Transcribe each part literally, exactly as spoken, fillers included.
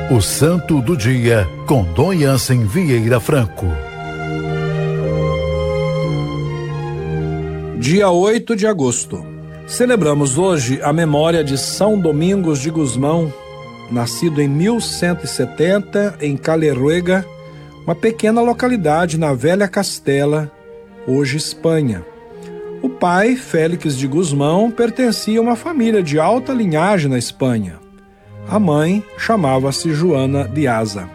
O Santo do Dia, com Dom Jansen Vieira Franco. Dia oito de agosto. Celebramos hoje a memória de São Domingos de Gusmão, nascido em mil cento e setenta em Caleruega, uma pequena localidade na Velha Castela, hoje Espanha. O pai, Félix de Gusmão, pertencia a uma família de alta linhagem na Espanha. A mãe chamava-se Joana de Asa.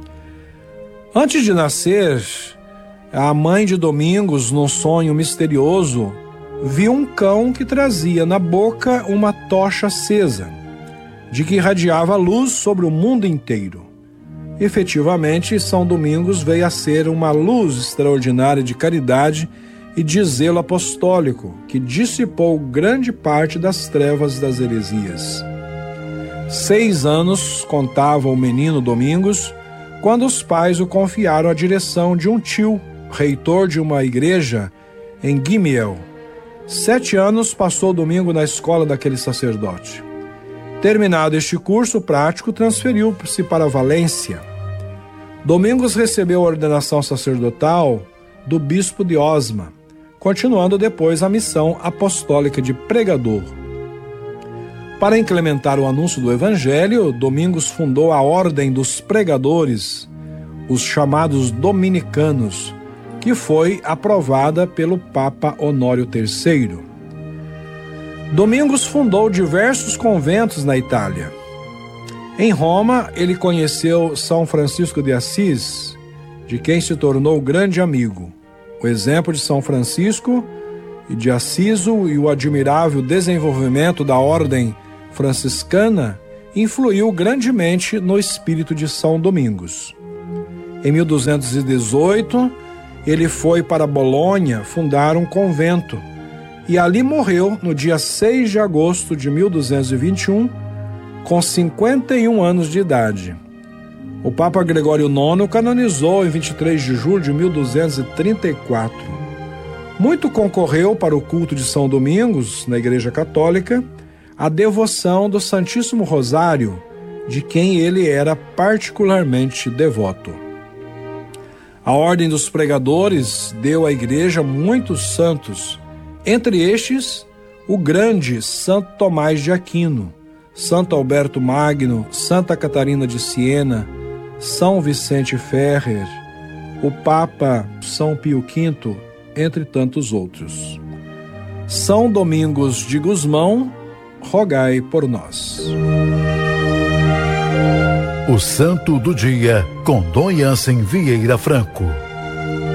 Antes de nascer, a mãe de Domingos, num sonho misterioso, viu um cão que trazia na boca uma tocha acesa, de que irradiava luz sobre o mundo inteiro. Efetivamente, São Domingos veio a ser uma luz extraordinária de caridade e de zelo apostólico, que dissipou grande parte das trevas das heresias. Seis anos contava o menino Domingos, quando os pais o confiaram à direção de um tio, reitor de uma igreja em Guimiel. Sete anos passou Domingo na escola daquele sacerdote. Terminado este curso prático, transferiu-se para Valência. Domingos recebeu a ordenação sacerdotal do bispo de Osma, continuando depois a missão apostólica de pregador. Para implementar o anúncio do Evangelho, Domingos fundou a Ordem dos Pregadores, os chamados dominicanos, que foi aprovada pelo Papa Honório terceiro. Domingos fundou diversos conventos na Itália. Em Roma, ele conheceu São Francisco de Assis, de quem se tornou grande amigo. O exemplo de São Francisco e de Assis e o admirável desenvolvimento da ordem franciscana influiu grandemente no espírito de São Domingos. Em mil duzentos e dezoito, ele foi para Bolonha fundar um convento e ali morreu no dia seis de agosto de mil duzentos e vinte e um, com cinquenta e um anos de idade. O Papa Gregório nono o canonizou em vinte e três de julho de mil duzentos e trinta e quatro. Muito concorreu para o culto de São Domingos, na Igreja Católica, a devoção do Santíssimo Rosário, de quem ele era particularmente devoto. A Ordem dos Pregadores deu à Igreja muitos santos, entre estes, o grande Santo Tomás de Aquino, Santo Alberto Magno, Santa Catarina de Siena, São Vicente Ferrer, o Papa São Pio quinto, entre tantos outros. São Domingos de Gusmão, rogai por nós. O Santo do Dia, com Dom Jansen Vieira Franco.